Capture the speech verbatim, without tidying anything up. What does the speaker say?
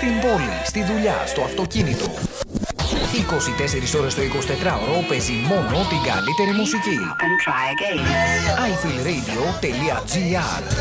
Στην πόλη, στη δουλειά, στο αυτοκίνητο. είκοσι τέσσερις ώρες το εικοσιτετράωρο παίζει μόνο την καλύτερη μουσική. άι φιλ ρέιντιο τελεία τζι άρ